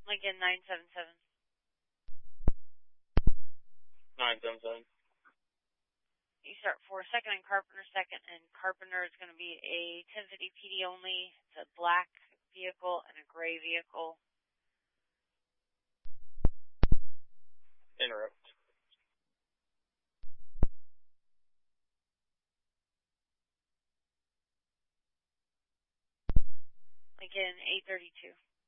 Lincoln 977. 977. You start for second and Carpenter is going to be a 1050 PD only. It's a black vehicle and a gray vehicle. Interrupt. Lincoln 832.